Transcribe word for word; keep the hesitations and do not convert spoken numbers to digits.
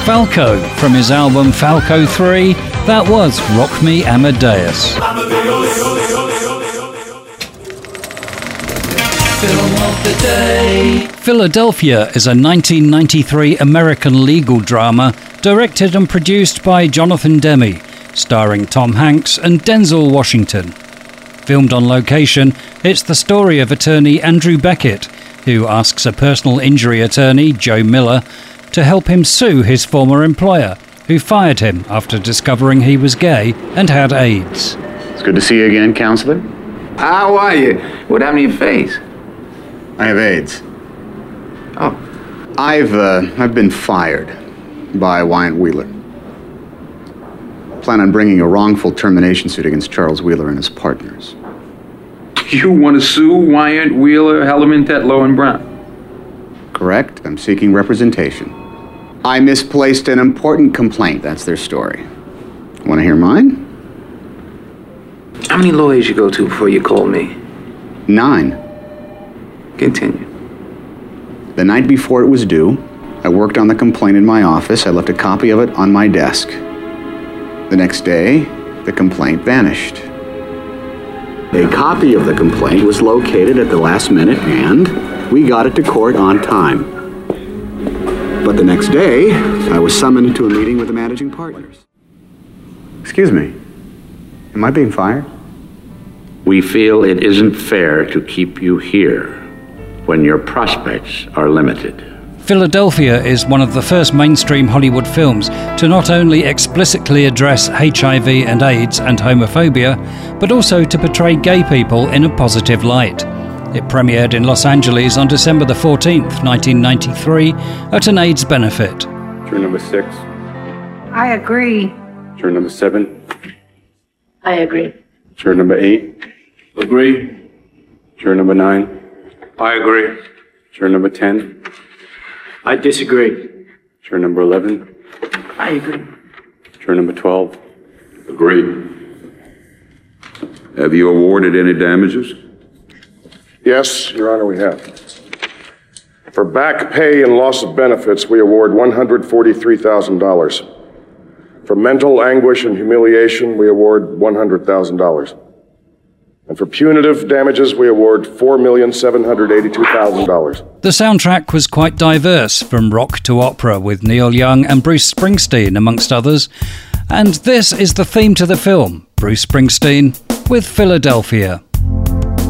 Falco, from his album Falco three, that was Rock Me Amadeus. Film of the day. Philadelphia is a nineteen ninety-three American legal drama directed and produced by Jonathan Demme, starring Tom Hanks and Denzel Washington. Filmed on location, it's the story of attorney Andrew Beckett, who asks a personal injury attorney, Joe Miller, to help him sue his former employer, who fired him after discovering he was gay and had AIDS. It's good to see you again, counselor. How are you? What happened to your face? I have AIDS. Oh. I've, uh, I've been fired by Wyatt Wheeler. I plan on bringing a wrongful termination suit against Charles Wheeler and his partners. You want to sue Wyatt Wheeler, Hellerman, Tetlow, and Brown? Correct. I'm seeking representation. I misplaced an important complaint. That's their story. Want to hear mine? How many lawyers you go to before you call me? Nine. Continue. The night before it was due, I worked on the complaint in my office. I left a copy of it on my desk. The next day, the complaint vanished. A copy of the complaint was located at the last minute, and we got it to court on time. But the next day, I was summoned to a meeting with the managing partners. Excuse me, am I being fired? We feel it isn't fair to keep you here when your prospects are limited. Philadelphia is one of the first mainstream Hollywood films to not only explicitly address H I V and AIDS and homophobia, but also to portray gay people in a positive light. It premiered in Los Angeles on December the fourteenth, nineteen ninety-three, at an AIDS benefit. Turn number six. I agree. Turn number seven. I agree. Turn number eight. Agree. Turn number nine. I agree. Turn number ten. I disagree. Turn number eleven. I agree. Turn number twelve. Agree. Have you awarded any damages? Yes, Your Honor, we have. For back pay and loss of benefits, we award one hundred forty-three thousand dollars. For mental anguish and humiliation, we award one hundred thousand dollars. And for punitive damages, we award four million seven hundred eighty-two thousand dollars. The soundtrack was quite diverse, from rock to opera, with Neil Young and Bruce Springsteen, amongst others. And this is the theme to the film, Bruce Springsteen with Philadelphia.